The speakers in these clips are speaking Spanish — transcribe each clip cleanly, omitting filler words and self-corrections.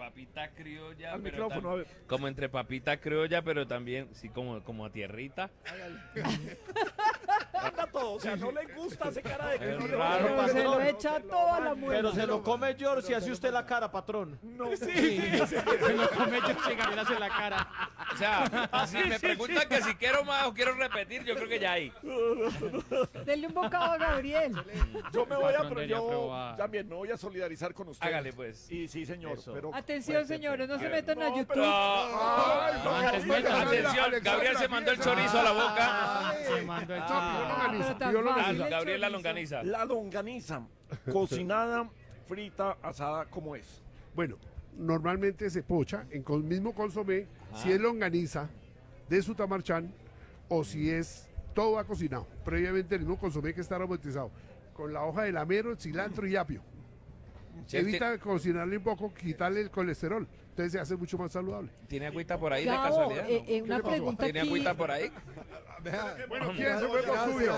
papita criolla, Al pero micrófono, a ver. como entre papita criolla, pero también, sí, como a tierrita. Anda todo, o sea, no le gusta ese cara de que Es no le raro, gusta. Pero se lo patrón. echa toda la muela. Pero se lo come George y hace usted la cara, patrón. No, Se lo come yo y Gabriel hace la cara. O sea, si me preguntan que si quiero más o quiero repetir, yo creo que ya hay. Denle un bocado a Gabriel. Yo me voy a, Patrón, pero debería yo probar. también me voy a solidarizar con usted. Hágale, pues. Y sí, señor, Eso. pero... Atención, señores, no se metan a No, YouTube. pero- Ay, no, antes métalo. atención, Gabriel se mandó el chorizo a la boca. Se mandó el Pero chorizo. tan Yo lo fácil, el Gabriel la chorizo. longaniza. La longaniza, cocinada, frita, asada, ¿cómo es? Bueno, normalmente se pocha en el mismo consomé, si es longaniza de Sutamarchán o si es todo va cocinado, previamente el mismo consomé que está aromatizado, con la hoja de lamero, cilantro y apio. Chef, Evita cocinarle un poco, quitarle el colesterol, entonces se hace mucho más saludable. ¿Tiene agüita por ahí de Gabo, casualidad? ¿no? una ¿Qué le pasó? pregunta ¿Tiene aquí. agüita por ahí? Bueno, ¿quién se fue por tuyo?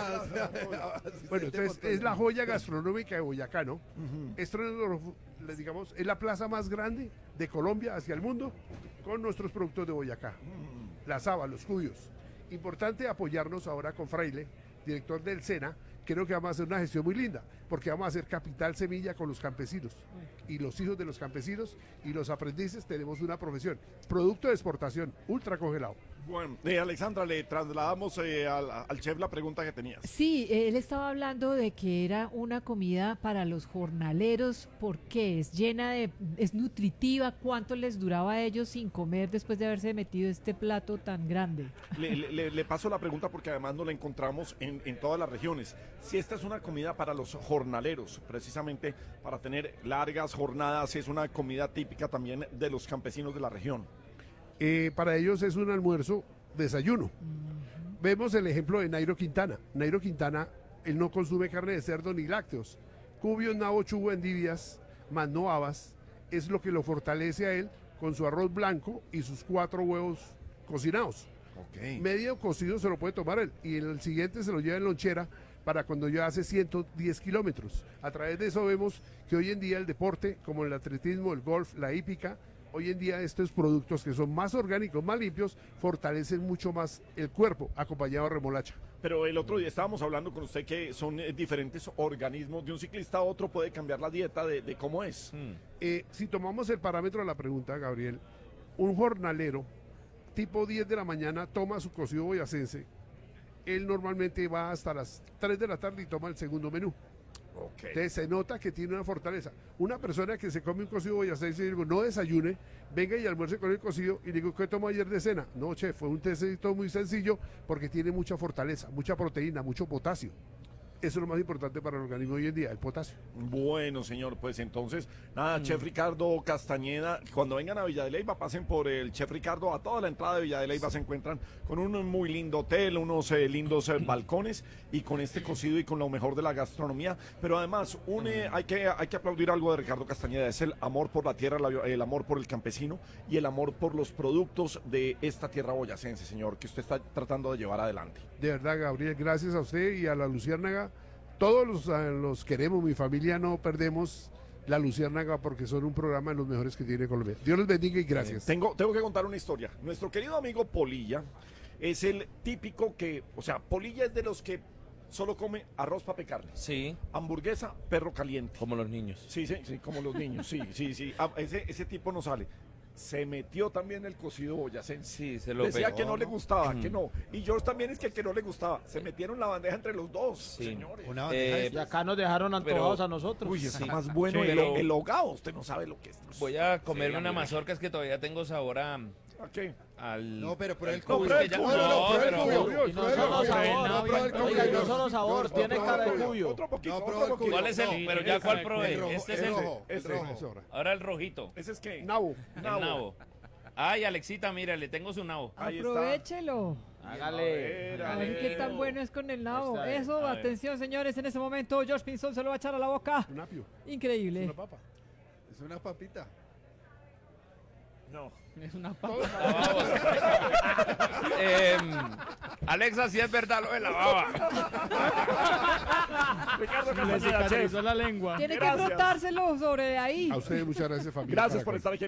Bueno, entonces es la joya gastronómica de Boyacá, ¿no? Esto es, digamos, es la plaza más grande de Colombia hacia el mundo con nuestros productos de Boyacá. Las habas, los judíos. Importante apoyarnos ahora con Fraile, director del SENA. Creo que vamos a hacer una gestión muy linda, porque vamos a hacer capital semilla con los campesinos. Y los hijos de los campesinos y los aprendices tenemos una profesión. Producto de exportación, ultra congelado. Bueno, Alexandra, le trasladamos al chef la pregunta que tenías. Sí, él estaba hablando de que era una comida para los jornaleros. ¿Por qué? ¿Es llena de, es nutritiva? ¿Cuánto les duraba a ellos sin comer después de haberse metido este plato tan grande? Le paso la pregunta porque además no la encontramos en todas las regiones. Si esta es una comida para los jornaleros, precisamente para tener largas jornadas, es una comida típica también de los campesinos de la región. Para ellos es un almuerzo, desayuno. Vemos el ejemplo de Nairo Quintana. Nairo Quintana, él no consume carne de cerdo ni lácteos. Cubios, nabo, chugo, endivias, más no habas, es lo que lo fortalece a él con su arroz blanco y sus 4 huevos cocinados. Ok. Medio cocido se lo puede tomar él y el siguiente se lo lleva en lonchera para cuando ya hace 110 kilómetros. A través de eso vemos que hoy en día el deporte, como el atletismo, el golf, la hípica, hoy en día estos productos que son más orgánicos, más limpios, fortalecen mucho más el cuerpo, acompañado de remolacha. Pero el otro día estábamos hablando con usted que son diferentes organismos. De un ciclista a otro puede cambiar la dieta de cómo es. Si tomamos el parámetro de la pregunta, Gabriel, un jornalero tipo 10 de la mañana toma su cocido boyacense, él normalmente va hasta las 3 de la tarde y toma el segundo menú. Ok. Entonces se nota que tiene una fortaleza. Una persona que se come un cocido boyacense y digo, no desayune, venga y almuerce con el cocido y digo, ¿qué tomó ayer de cena? No, chef, fue un tecito muy sencillo porque tiene mucha fortaleza, mucha proteína, mucho potasio. Eso es lo más importante para el organismo hoy en día, el potasio. Bueno, señor, pues entonces, nada, Chef Ricardo Castañeda, cuando vengan a Villa de Leyva, pasen por el Chef Ricardo, a toda la entrada de Villa de Leyva se encuentran con un muy lindo hotel, unos lindos balcones y con este cocido y con lo mejor de la gastronomía, pero además hay que aplaudir algo de Ricardo Castañeda, es el amor por la tierra, el amor por el campesino y el amor por los productos de esta tierra boyacense, señor, que usted está tratando de llevar adelante. De verdad, Gabriel, gracias a usted y a la Luciérnaga. Todos los queremos, mi familia no perdemos la Luciérnaga porque son un programa de los mejores que tiene Colombia. Dios los bendiga y gracias. Tengo que contar una historia. Nuestro querido amigo Polilla es el típico que, o sea, Polilla es de los que solo come arroz, papa y carne. Sí, Hamburguesa, perro caliente. como los niños. Sí, como los niños. Sí. Ese tipo no sale. Se metió también el cocido boyacense. Sí, se lo Decía pegó, que no le ¿no? gustaba, que no. Y George también es que no le gustaba. Se metieron la bandeja entre los dos, Sí. señores. Una bandeja Eh, y acá nos dejaron antojados a nosotros. Uy, está Sí. más bueno Sí. el hogado. Usted no sabe lo que es. Voy a comerme una mazorca, es que todavía tengo sabor Ok. al... No, pero prueba el al cubo. cubo, es que ya- No, no, pero... Y no solo sabor, no, prueba el cubo. oiga, y no solo sabor, tiene cara de cuyo. Otro poquito, No, prueba otro el poquito. ¿Cuál es el? No, Pero ya, ¿cuál el probé? rojo, Este es el el... rojo, el Este. rojo. Ahora el rojito. ¿Ese es qué? Nabo. El nabo. Ay, Alexita, mira, le tengo su nabo. Ahí está. Aprovechelo. Hágale. A ver qué tan bueno es con el nabo. Está bien. Eso, A ver. atención, señores, en ese momento George Pinzón se lo va a echar a la boca. Un apio, Increíble. una papa. Es una papita. No. Es una papa. Alexa, si es verdad lo de la baba. Ricardo Le Castañeda, chef. cicatrizó la lengua. Tiene que Gracias. frotárselo sobre ahí. A ustedes muchas gracias, familia. Gracias por Caracol. estar aquí.